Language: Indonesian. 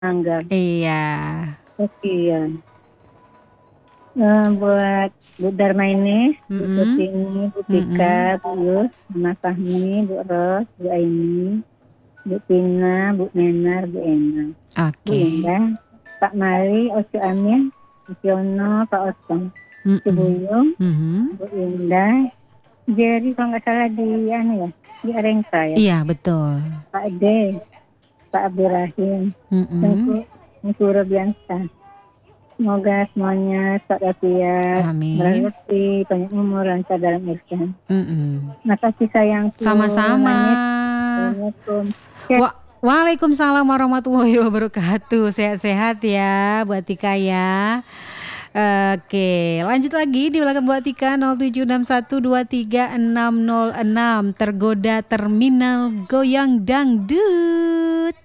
Angga. Iya. Sekian. Buat Bu Darmaini, Bu Mm-mm. Sutini, Bu Mm-mm. Tika, Bu Yus, Mas Fahmi, Bu Ros, Bu Aini, Bu Tina, Bu Nenar, Bu Ena, Bu Oke. Indah, Pak Mari, Oce Amin, Bu Siono, Pak Osong, Bu Mm-mm. Buyung, Mhm. Bu Indah, Jerry kalau nggak salah di Arengka ya, Iya, betul. Pak D, Pak Abdurrahim, Mm-mm. Tengku Robiansa. Semoga semuanya sehat walafiat, Amin. berrezeki, panjang umur, lancar dalam urusan. Mm-mm. Makasih sayangku, Sama-sama. Nanis. Assalamualaikum. Sehat. Waalaikumsalam warahmatullahi wabarakatuh. Sehat-sehat ya buat Tika ya. Oke, lanjut lagi di belakang buat Tika 0761236006. Tergoda terminal goyang dangdut.